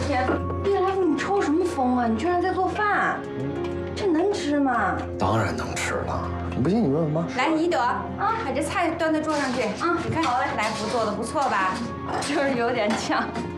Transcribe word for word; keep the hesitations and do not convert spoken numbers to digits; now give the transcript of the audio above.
天，叶来福，你抽什么风啊？你居然在做饭，这能吃吗？ 当然能吃了，你不信你问问妈。 来，宜德啊，把这菜端到桌上去啊！你看，好嘞，来福做的不错吧？ 就是有点呛。